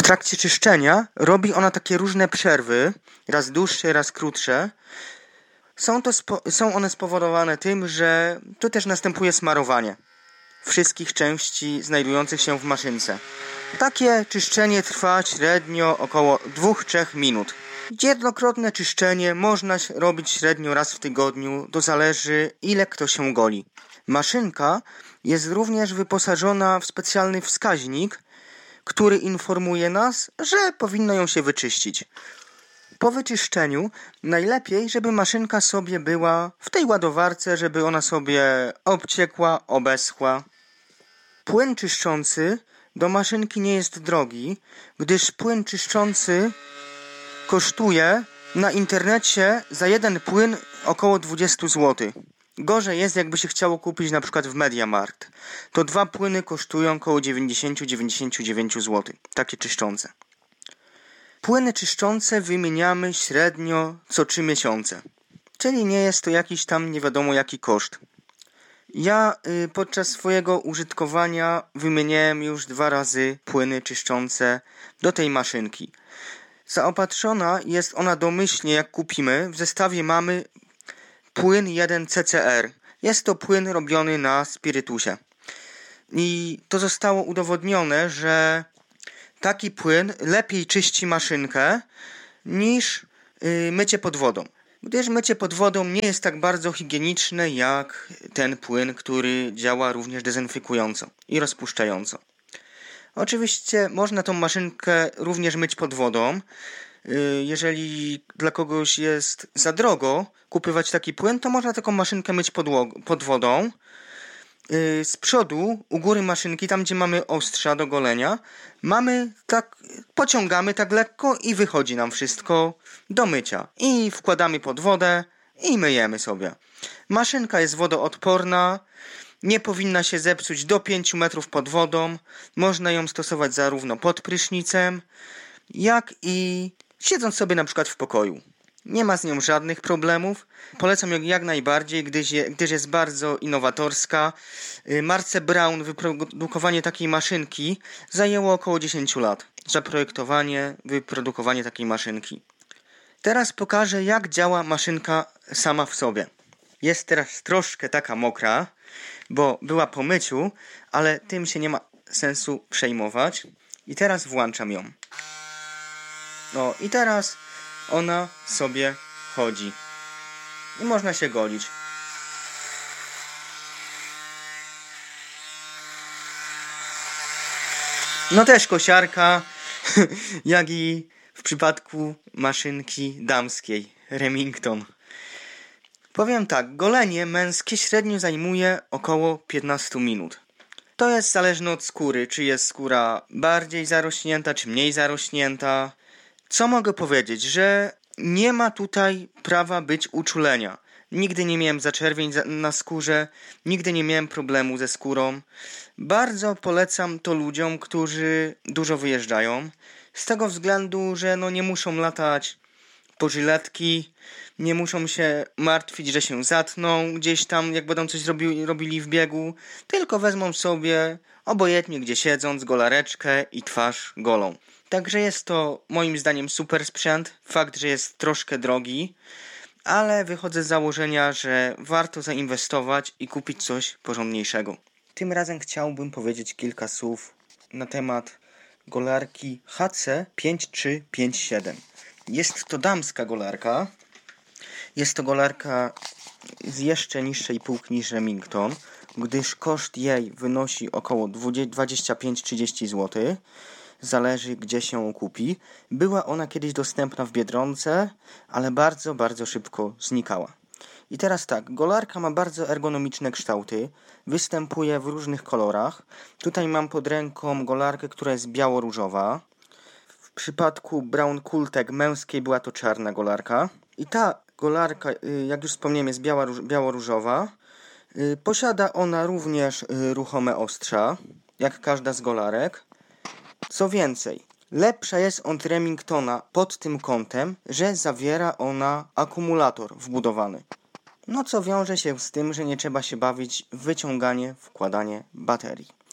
trakcie czyszczenia robi ona takie różne przerwy, raz dłuższe, raz krótsze. Są one spowodowane tym, że tu też następuje smarowanie wszystkich części znajdujących się w maszynce. Takie czyszczenie trwa średnio około 2-3 minut. Jednokrotne czyszczenie można robić średnio raz w tygodniu, to zależy ile kto się goli. Maszynka jest również wyposażona w specjalny wskaźnik, który informuje nas, że powinno ją się wyczyścić. Po wyczyszczeniu najlepiej, żeby maszynka sobie była w tej ładowarce, żeby ona sobie obciekła, obeschła. Płyn czyszczący do maszynki nie jest drogi, gdyż płyn czyszczący kosztuje na internecie za jeden płyn około 20 zł. Gorzej jest, jakby się chciało kupić na przykład w MediaMarkt. To 2 płyny kosztują około 90-99 zł. Takie czyszczące. Płyny czyszczące wymieniamy średnio co 3 miesiące. Czyli nie jest to jakiś tam nie wiadomo jaki koszt. Ja podczas swojego użytkowania wymieniałem już 2 razy płyny czyszczące do tej maszynki. Zaopatrzona jest ona domyślnie jak kupimy. W zestawie mamy płyn 1 CCR. Jest to płyn robiony na spirytusie. I to zostało udowodnione, że taki płyn lepiej czyści maszynkę niż mycie pod wodą. Gdyż mycie pod wodą nie jest tak bardzo higieniczne jak ten płyn, który działa również dezynfekująco i rozpuszczająco. Oczywiście można tą maszynkę również myć pod wodą. Jeżeli dla kogoś jest za drogo kupywać taki płyn, to można taką maszynkę myć pod wodą. Z przodu, u góry maszynki, tam gdzie mamy ostrza do golenia, pociągamy tak lekko i wychodzi nam wszystko do mycia. I wkładamy pod wodę i myjemy sobie. Maszynka jest wodoodporna, nie powinna się zepsuć do 5 metrów pod wodą. Można ją stosować zarówno pod prysznicem, jak i siedząc sobie na przykład w pokoju. Nie ma z nią żadnych problemów. Polecam ją jak najbardziej, gdyż jest bardzo innowatorska. Marce Braun wyprodukowanie takiej maszynki zajęło około 10 lat. Zaprojektowanie, wyprodukowanie takiej maszynki. Teraz pokażę, jak działa maszynka sama w sobie. Jest teraz troszkę taka mokra, bo była po myciu, ale tym się nie ma sensu przejmować. I teraz włączam ją. No i teraz ona sobie chodzi. I można się golić. No też kosiarka, jak i w przypadku maszynki damskiej Remington. Powiem tak, golenie męskie średnio zajmuje około 15 minut. To jest zależne od skóry, czy jest skóra bardziej zarośnięta, czy mniej zarośnięta. Co mogę powiedzieć, że nie ma tutaj prawa być uczulenia. Nigdy nie miałem zaczerwień na skórze, nigdy nie miałem problemu ze skórą. Bardzo polecam to ludziom, którzy dużo wyjeżdżają. Z tego względu, że nie muszą latać po żyletki, nie muszą się martwić, że się zatną gdzieś tam, jak będą coś robili w biegu, tylko wezmą sobie, obojętnie gdzie siedząc, golareczkę i twarz golą. Także jest to moim zdaniem super sprzęt. Fakt, że jest troszkę drogi, ale wychodzę z założenia, że warto zainwestować i kupić coś porządniejszego. Tym razem chciałbym powiedzieć kilka słów na temat golarki HC5357. Jest to damska golarka. Jest to golarka z jeszcze niższej półki niż Remington, gdyż koszt jej wynosi około 25-30 zł. Zależy gdzie się ją kupi. Była ona kiedyś dostępna w Biedronce, ale bardzo, bardzo szybko znikała. I teraz tak, golarka ma bardzo ergonomiczne kształty, występuje w różnych kolorach. Tutaj mam pod ręką golarkę, która jest biało-różowa. W przypadku Braun Kultek męskiej była to czarna golarka. I ta golarka, jak już wspomniałem, jest biało-różowa. Posiada ona również ruchome ostrza, jak każda z golarek. Co więcej, lepsza jest od Remingtona pod tym kątem, że zawiera ona akumulator wbudowany. Co wiąże się z tym, że nie trzeba się bawić w wyciąganie, wkładanie baterii.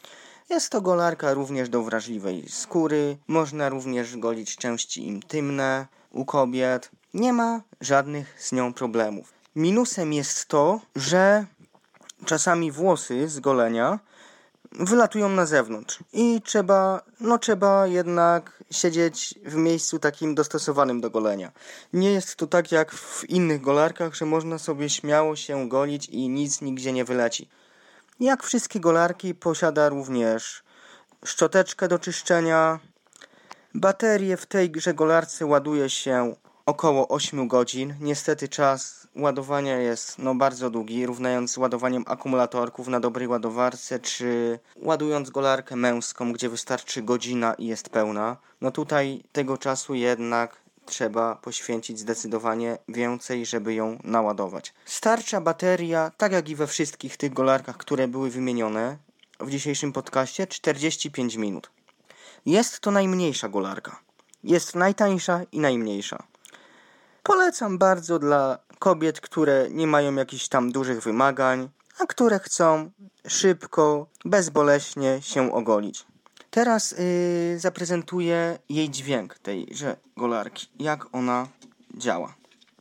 Jest to golarka również do wrażliwej skóry, można również golić części intymne u kobiet. Nie ma żadnych z nią problemów. Minusem jest to, że czasami włosy z golenia wylatują na zewnątrz i trzeba jednak siedzieć w miejscu takim dostosowanym do golenia. Nie jest to tak jak w innych golarkach, że można sobie śmiało się golić i nic nigdzie nie wyleci. Jak wszystkie golarki posiada również szczoteczkę do czyszczenia. Baterię w tejże golarce ładuje się około 8 godzin. Niestety czas ładowania jest bardzo długi, równając z ładowaniem akumulatorków na dobrej ładowarce, czy ładując golarkę męską, gdzie wystarczy godzina i jest pełna. Tutaj tego czasu jednak trzeba poświęcić zdecydowanie więcej, żeby ją naładować. Starcza bateria, tak jak i we wszystkich tych golarkach, które były wymienione w dzisiejszym podcaście, 45 minut. Jest to najmniejsza golarka. Jest najtańsza i najmniejsza. Polecam bardzo dla kobiet, które nie mają jakichś tam dużych wymagań, a które chcą szybko, bezboleśnie się ogolić. Teraz zaprezentuję jej dźwięk tejże golarki, jak ona działa.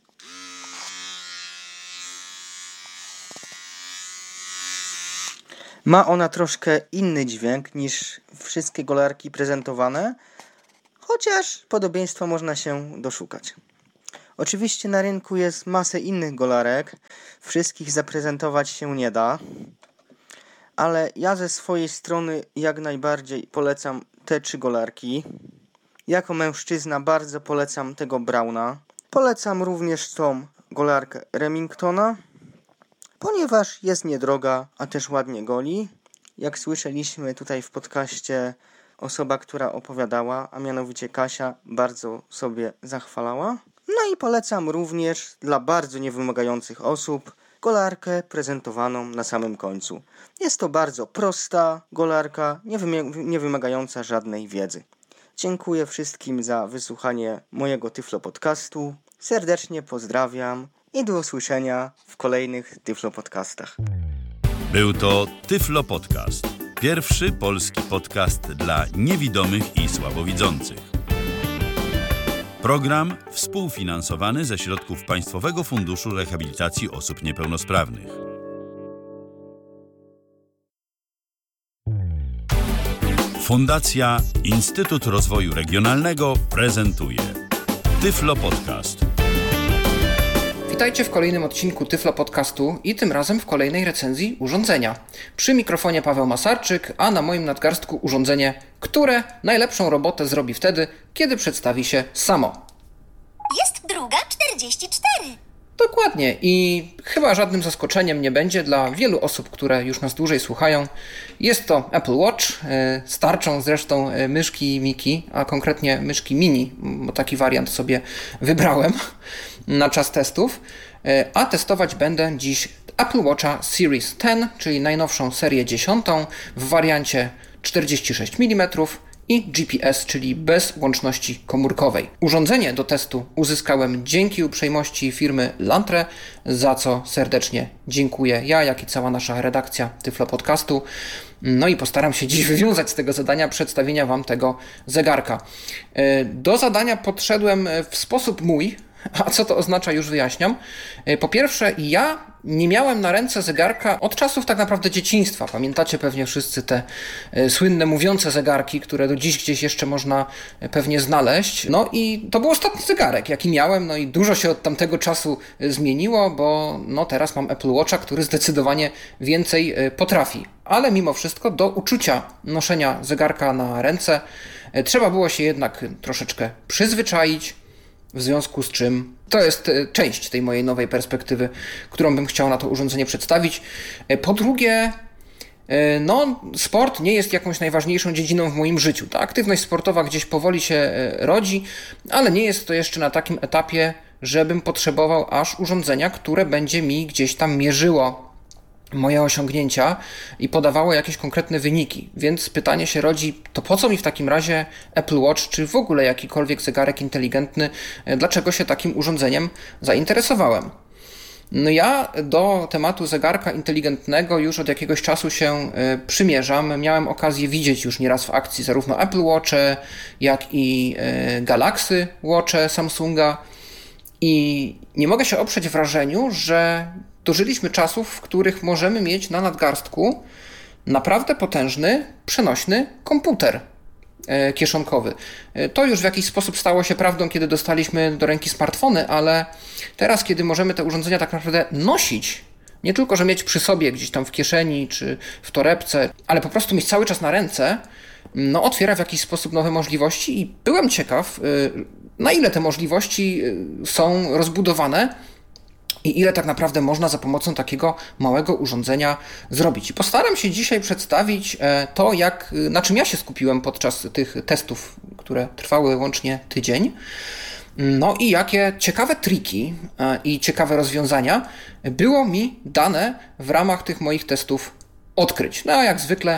Ma ona troszkę inny dźwięk niż wszystkie golarki prezentowane, chociaż podobieństwa można się doszukać. Oczywiście na rynku jest masę innych golarek, wszystkich zaprezentować się nie da, ale ja ze swojej strony jak najbardziej polecam te 3 golarki. Jako mężczyzna bardzo polecam tego Browna. Polecam również tą golarkę Remingtona, ponieważ jest niedroga, a też ładnie goli. Jak słyszeliśmy tutaj w podcaście, osoba, która opowiadała, a mianowicie Kasia, bardzo sobie zachwalała. No i polecam również dla bardzo niewymagających osób golarkę prezentowaną na samym końcu. Jest to bardzo prosta golarka, nie wymagająca żadnej wiedzy. Dziękuję wszystkim za wysłuchanie mojego Tyflo Podcastu. Serdecznie pozdrawiam i do usłyszenia w kolejnych Tyflo Podcastach. Był to Tyflo Podcast. Pierwszy polski podcast dla niewidomych i słabowidzących. Program współfinansowany ze środków Państwowego Funduszu Rehabilitacji Osób Niepełnosprawnych. Fundacja Instytut Rozwoju Regionalnego prezentuje Tyflo Podcast. Witajcie w kolejnym odcinku Tyflo Podcastu i tym razem w kolejnej recenzji urządzenia. Przy mikrofonie Paweł Masarczyk, a na moim nadgarstku urządzenie, które najlepszą robotę zrobi wtedy, kiedy przedstawi się samo. Jest druga 44. Dokładnie i chyba żadnym zaskoczeniem nie będzie dla wielu osób, które już nas dłużej słuchają. Jest to Apple Watch, starczą zresztą myszki Miki, a konkretnie myszki Mini, bo taki wariant sobie wybrałem na czas testów. A testować będę dziś Apple Watcha Series 10, czyli najnowszą serię 10 w wariancie 46 mm i GPS, czyli bez łączności komórkowej. Urządzenie do testu uzyskałem dzięki uprzejmości firmy Lantre, za co serdecznie dziękuję ja, jak i cała nasza redakcja Tyflo Podcastu. No i postaram się dziś wywiązać z tego zadania przedstawienia Wam tego zegarka. Do zadania podszedłem w sposób mój, a co to oznacza, już wyjaśniam. Po pierwsze, ja nie miałem na ręce zegarka od czasów tak naprawdę dzieciństwa. Pamiętacie pewnie wszyscy te słynne mówiące zegarki, które do dziś gdzieś jeszcze można pewnie znaleźć. No i to był ostatni zegarek, jaki miałem, no i dużo się od tamtego czasu zmieniło, bo teraz mam Apple Watcha, który zdecydowanie więcej potrafi. Ale mimo wszystko do uczucia noszenia zegarka na ręce trzeba było się jednak troszeczkę przyzwyczaić, w związku z czym to jest część tej mojej nowej perspektywy, którą bym chciał na to urządzenie przedstawić. Po drugie, sport nie jest jakąś najważniejszą dziedziną w moim życiu. Ta aktywność sportowa gdzieś powoli się rodzi, ale nie jest to jeszcze na takim etapie, żebym potrzebował aż urządzenia, które będzie mi gdzieś tam mierzyło moje osiągnięcia i podawało jakieś konkretne wyniki. Więc pytanie się rodzi, to po co mi w takim razie Apple Watch, czy w ogóle jakikolwiek zegarek inteligentny, dlaczego się takim urządzeniem zainteresowałem? No ja do tematu zegarka inteligentnego już od jakiegoś czasu się przymierzam. Miałem okazję widzieć już nieraz w akcji zarówno Apple Watche, jak i Galaxy Watche Samsunga i nie mogę się oprzeć wrażeniu, że dożyliśmy czasów, w których możemy mieć na nadgarstku naprawdę potężny, przenośny komputer kieszonkowy. To już w jakiś sposób stało się prawdą, kiedy dostaliśmy do ręki smartfony, ale teraz, kiedy możemy te urządzenia tak naprawdę nosić, nie tylko, że mieć przy sobie gdzieś tam w kieszeni czy w torebce, ale po prostu mieć cały czas na ręce, no otwiera w jakiś sposób nowe możliwości i byłem ciekaw, na ile te możliwości są rozbudowane i ile tak naprawdę można za pomocą takiego małego urządzenia zrobić. I postaram się dzisiaj przedstawić to, na czym ja się skupiłem podczas tych testów, które trwały łącznie tydzień. No i jakie ciekawe triki i ciekawe rozwiązania było mi dane w ramach tych moich testów odkryć. No jak zwykle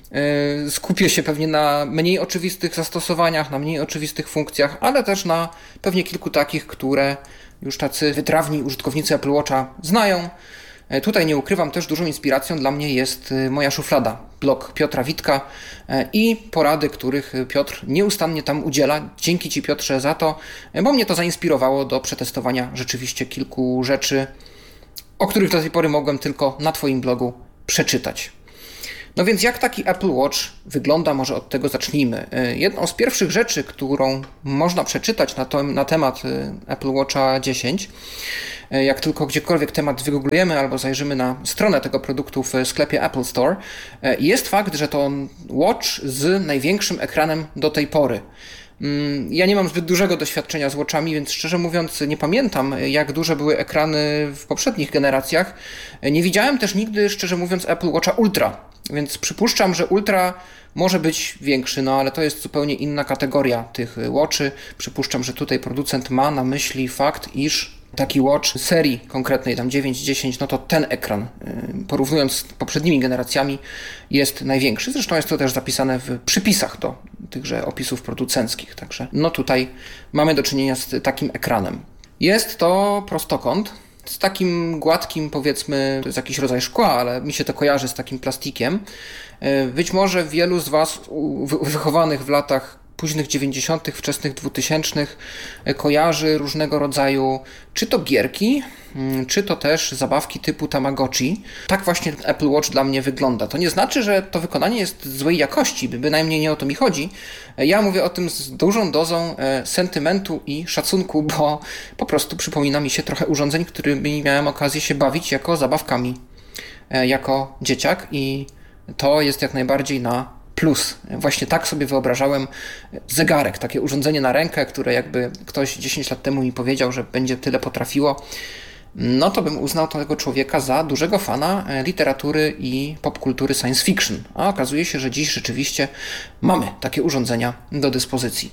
skupię się pewnie na mniej oczywistych zastosowaniach, na mniej oczywistych funkcjach, ale też na pewnie kilku takich, które już tacy wytrawni użytkownicy Apple Watcha znają. Tutaj nie ukrywam, też dużą inspiracją dla mnie jest moja szuflada, blog Piotra Witka i porady, których Piotr nieustannie tam udziela. Dzięki Ci, Piotrze, za to, bo mnie to zainspirowało do przetestowania rzeczywiście kilku rzeczy, o których do tej pory mogłem tylko na Twoim blogu przeczytać. No więc jak taki Apple Watch wygląda? Może od tego zacznijmy. Jedną z pierwszych rzeczy, którą można przeczytać na temat Apple Watcha 10, jak tylko gdziekolwiek temat wygooglujemy albo zajrzymy na stronę tego produktu w sklepie Apple Store, jest fakt, że to Watch z największym ekranem do tej pory. Ja nie mam zbyt dużego doświadczenia z Watchami, więc szczerze mówiąc nie pamiętam, jak duże były ekrany w poprzednich generacjach. Nie widziałem też nigdy, szczerze mówiąc, Apple Watcha Ultra, więc przypuszczam, że Ultra może być większy, no ale to jest zupełnie inna kategoria tych Watchy. Przypuszczam, że tutaj producent ma na myśli fakt, iż taki Watch serii konkretnej, tam 9, 10, no to ten ekran, porównując z poprzednimi generacjami, jest największy. Zresztą jest to też zapisane w przypisach do tychże opisów producenckich. Także no tutaj mamy do czynienia z takim ekranem. Jest to prostokąt z takim gładkim, powiedzmy, to jest jakiś rodzaj szkła, ale mi się to kojarzy z takim plastikiem. Być może wielu z Was wychowanych w latach późnych 90., wczesnych 2000 kojarzy różnego rodzaju, czy to gierki, czy to też zabawki typu Tamagotchi. Tak właśnie Apple Watch dla mnie wygląda. To nie znaczy, że to wykonanie jest złej jakości, bynajmniej nie o to mi chodzi. Ja mówię o tym z dużą dozą sentymentu i szacunku, bo po prostu przypomina mi się trochę urządzeń, którymi miałem okazję się bawić jako zabawkami, jako dzieciak i to jest jak najbardziej na plus. Właśnie tak sobie wyobrażałem zegarek, takie urządzenie na rękę, które jakby ktoś 10 lat temu mi powiedział, że będzie tyle potrafiło, no to bym uznał tego człowieka za dużego fana literatury i popkultury science fiction. A okazuje się, że dziś rzeczywiście mamy takie urządzenia do dyspozycji.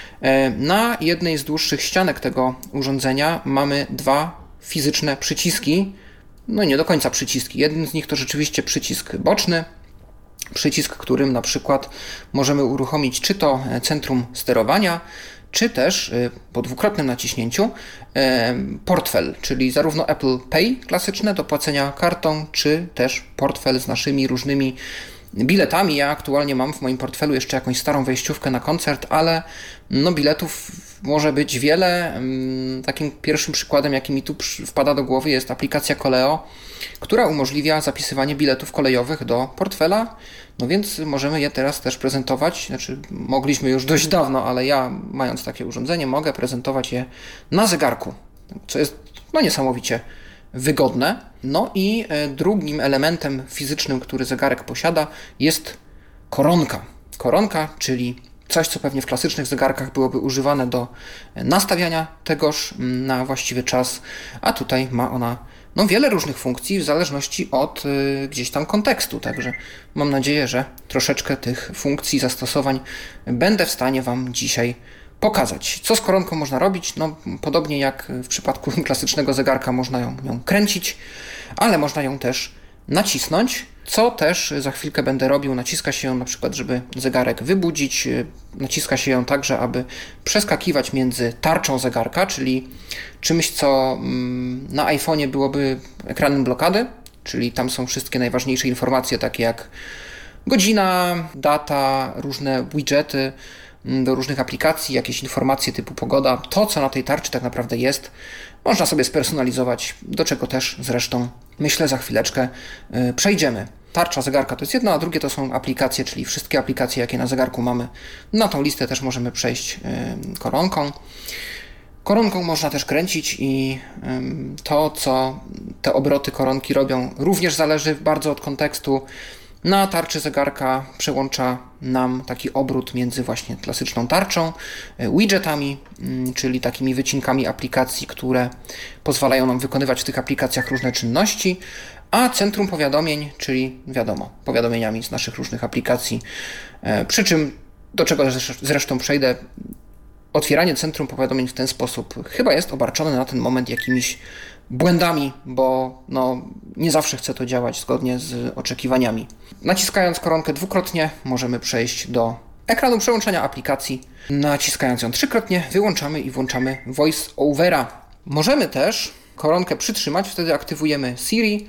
Na jednej z dłuższych ścianek tego urządzenia mamy dwa fizyczne przyciski, no nie do końca przyciski. Jeden z nich to rzeczywiście przycisk boczny, przycisk, którym na przykład możemy uruchomić czy to centrum sterowania, czy też po dwukrotnym naciśnięciu portfel, czyli zarówno Apple Pay klasyczne do płacenia kartą, czy też portfel z naszymi różnymi biletami. Ja aktualnie mam w moim portfelu jeszcze jakąś starą wejściówkę na koncert, ale no biletów może być wiele. Takim pierwszym przykładem, jaki mi tu wpada do głowy, jest aplikacja Koleo, która umożliwia zapisywanie biletów kolejowych do portfela, no więc możemy je teraz też prezentować, znaczy mogliśmy już dość dawno, ale ja mając takie urządzenie mogę prezentować je na zegarku, co jest no niesamowicie wygodne. No i drugim elementem fizycznym, który zegarek posiada, jest koronka. Koronka, czyli coś, co pewnie w klasycznych zegarkach byłoby używane do nastawiania tegoż na właściwy czas, a tutaj ma ona no wiele różnych funkcji w zależności od gdzieś tam kontekstu, także mam nadzieję, że troszeczkę tych funkcji, zastosowań będę w stanie Wam dzisiaj pokazać. Co z koronką można robić? No podobnie jak w przypadku klasycznego zegarka można ją kręcić, ale można ją też nacisnąć, co też za chwilkę będę robił. Naciska się ją na przykład, żeby zegarek wybudzić. Naciska się ją także, aby przeskakiwać między tarczą zegarka, czyli czymś, co na iPhone'ie byłoby ekranem blokady, czyli tam są wszystkie najważniejsze informacje, takie jak godzina, data, różne widgety do różnych aplikacji, jakieś informacje typu pogoda. To, co na tej tarczy tak naprawdę jest, można sobie spersonalizować, do czego też zresztą, myślę, za chwileczkę przejdziemy. Tarcza zegarka to jest jedno, a drugie to są aplikacje, czyli wszystkie aplikacje, jakie na zegarku mamy. Na tą listę też możemy przejść koronką. Koronką można też kręcić i to, co te obroty koronki robią, również zależy bardzo od kontekstu. Na tarczy zegarka przełącza nam taki obrót między właśnie klasyczną tarczą, widgetami, czyli takimi wycinkami aplikacji, które pozwalają nam wykonywać w tych aplikacjach różne czynności, a centrum powiadomień, czyli wiadomo, powiadomieniami z naszych różnych aplikacji. Przy czym, do czego zresztą przejdę, otwieranie centrum powiadomień w ten sposób chyba jest obarczone na ten moment jakimiś błędami, bo nie zawsze chce to działać zgodnie z oczekiwaniami. Naciskając koronkę dwukrotnie możemy przejść do ekranu przełączania aplikacji. Naciskając ją trzykrotnie wyłączamy i włączamy Voice Overa. Możemy też koronkę przytrzymać, wtedy aktywujemy Siri.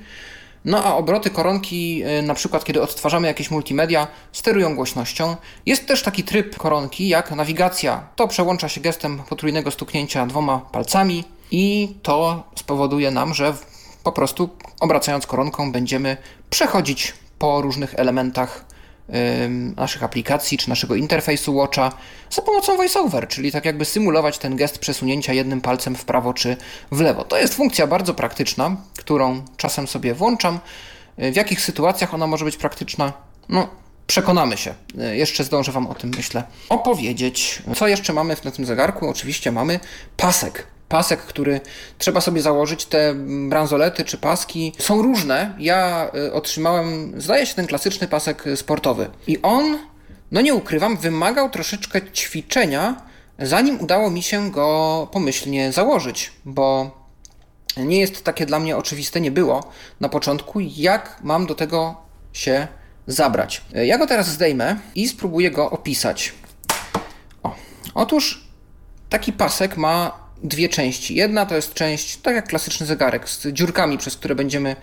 A obroty koronki, na przykład kiedy odtwarzamy jakieś multimedia, sterują głośnością. Jest też taki tryb koronki jak nawigacja. To przełącza się gestem potrójnego stuknięcia 2 palcami i to spowoduje nam, że po prostu obracając koronką będziemy przechodzić po różnych elementach naszych aplikacji czy naszego interfejsu Watcha za pomocą VoiceOver, czyli tak jakby symulować ten gest przesunięcia jednym palcem w prawo czy w lewo. To jest funkcja bardzo praktyczna, którą czasem sobie włączam. W jakich sytuacjach ona może być praktyczna? Przekonamy się. Jeszcze zdążę Wam o tym, myślę, opowiedzieć. Co jeszcze mamy na tym zegarku? Oczywiście mamy pasek. Pasek, który trzeba sobie założyć. Te bransolety czy paski są różne. Ja otrzymałem, zdaje się, ten klasyczny pasek sportowy. I on, nie ukrywam, wymagał troszeczkę ćwiczenia, zanim udało mi się go pomyślnie założyć, bo nie jest takie dla mnie oczywiste, nie było na początku, jak mam do tego się zabrać. Ja go teraz zdejmę i spróbuję go opisać. Otóż taki pasek ma 2 części. Jedna to jest część, tak jak klasyczny zegarek, z dziurkami, przez które będziemy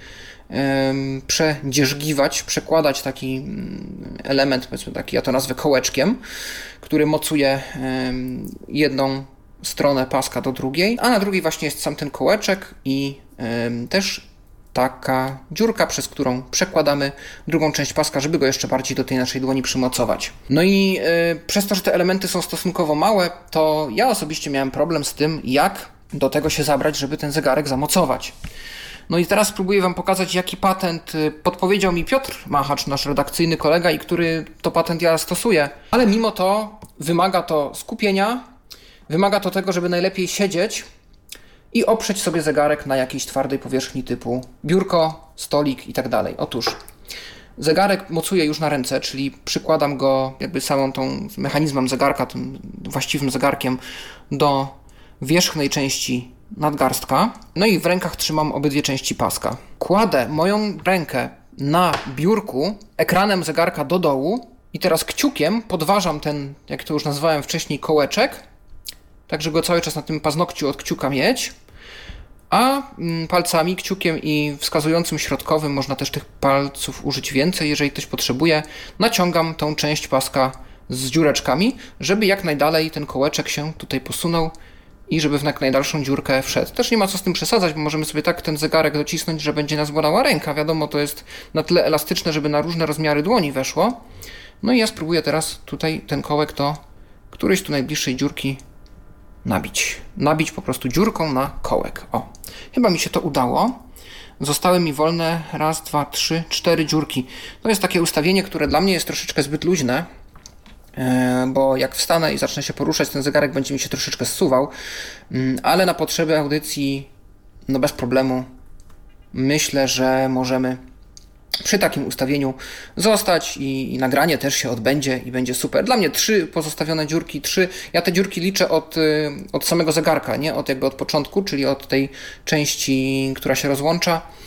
przedzierzgiwać, przekładać taki element, powiedzmy taki, ja to nazwę kołeczkiem, który mocuje jedną stronę paska do drugiej, a na drugiej właśnie jest sam ten kołeczek i też taka dziurka, przez którą przekładamy drugą część paska, żeby go jeszcze bardziej do tej naszej dłoni przymocować. I przez to, że te elementy są stosunkowo małe, to ja osobiście miałem problem z tym, jak do tego się zabrać, żeby ten zegarek zamocować. I teraz spróbuję Wam pokazać, jaki patent podpowiedział mi Piotr Machacz, nasz redakcyjny kolega, i który to patent ja stosuję. Ale mimo to wymaga to skupienia, wymaga to tego, żeby najlepiej siedzieć i oprzeć sobie zegarek na jakiejś twardej powierzchni typu biurko, stolik i tak dalej. Otóż zegarek mocuję już na ręce, czyli przykładam go jakby samą tą mechanizmem zegarka, tym właściwym zegarkiem do wierzchnej części nadgarstka. I w rękach trzymam obydwie części paska. Kładę moją rękę na biurku ekranem zegarka do dołu i teraz kciukiem podważam ten, jak to już nazwałem wcześniej, kołeczek, tak żeby go cały czas na tym paznokciu od kciuka mieć, a palcami, kciukiem i wskazującym środkowym, można też tych palców użyć więcej, jeżeli ktoś potrzebuje, naciągam tą część paska z dziureczkami, żeby jak najdalej ten kołeczek się tutaj posunął i żeby w jak najdalszą dziurkę wszedł. Też nie ma co z tym przesadzać, bo możemy sobie tak ten zegarek docisnąć, że będzie nas bolała ręka. Wiadomo, to jest na tyle elastyczne, żeby na różne rozmiary dłoni weszło. I ja spróbuję teraz tutaj ten kołek do którejś tu najbliższej dziurki nabić po prostu dziurką na kołek. Chyba mi się to udało. Zostały mi wolne 1, 2, 3, 4 dziurki. To jest takie ustawienie, które dla mnie jest troszeczkę zbyt luźne, bo jak wstanę i zacznę się poruszać, ten zegarek będzie mi się troszeczkę zsuwał, ale na potrzeby audycji bez problemu myślę, że możemy przy takim ustawieniu zostać i nagranie też się odbędzie i będzie super. Dla mnie 3 pozostawione dziurki, 3. Ja te dziurki liczę od samego zegarka, nie od początku, czyli od tej części, która się rozłącza.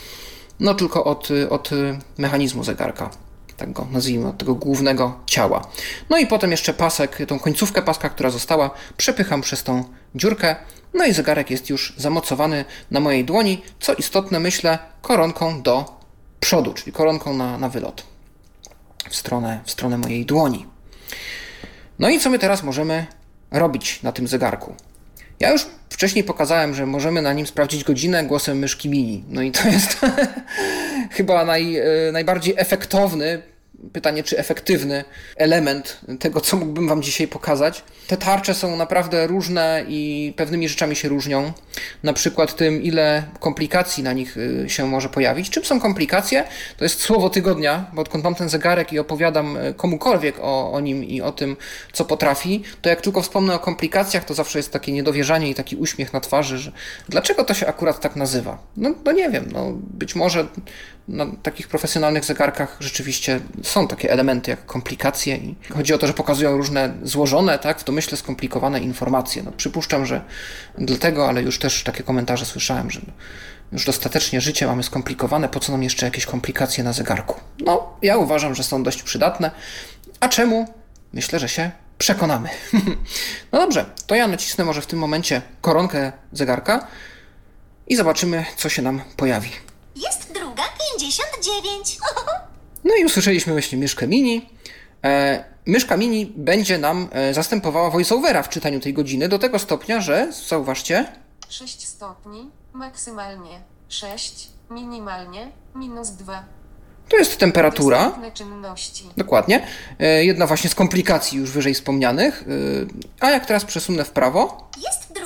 no tylko od mechanizmu zegarka. Tak go nazwijmy, od tego głównego ciała. No i potem jeszcze pasek, tą końcówkę paska, która została, przepycham przez tą dziurkę, no i zegarek jest już zamocowany na mojej dłoni, co istotne, myślę, koronką do przodu, czyli koronką na wylot w stronę mojej dłoni. No i co my teraz możemy robić na tym zegarku? Ja już wcześniej pokazałem, że możemy na nim sprawdzić godzinę głosem myszki mini. No i to jest chyba najbardziej efektowny, pytanie czy efektywny element tego, co mógłbym wam dzisiaj pokazać. Te tarcze są naprawdę różne i pewnymi rzeczami się różnią. Na przykład tym, ile komplikacji na nich się może pojawić. Czym są komplikacje? To jest słowo tygodnia, bo odkąd mam ten zegarek i opowiadam komukolwiek o nim i o tym, co potrafi, to jak tylko wspomnę o komplikacjach, to zawsze jest takie niedowierzanie i taki uśmiech na twarzy, że dlaczego to się akurat tak nazywa? No nie wiem, być może na takich profesjonalnych zegarkach rzeczywiście są takie elementy jak komplikacje i chodzi o to, że pokazują różne złożone, tak, w domyśle skomplikowane informacje. Przypuszczam, że dlatego, ale już też takie komentarze słyszałem, że już dostatecznie życie mamy skomplikowane, po co nam jeszcze jakieś komplikacje na zegarku? Ja uważam, że są dość przydatne. A czemu? Myślę, że się przekonamy. No dobrze, to ja nacisnę może w tym momencie koronkę zegarka i zobaczymy, co się nam pojawi. Jest druga 59. No i usłyszeliśmy właśnie myszkę mini. Myszka mini będzie nam zastępowała voiceovera w czytaniu tej godziny do tego stopnia, że zauważcie, 6 stopni, maksymalnie 6, minimalnie -2. to jest temperatura. Dostępne czynności. Dokładnie. Jedna właśnie z komplikacji już wyżej wspomnianych. A jak teraz przesunę w prawo,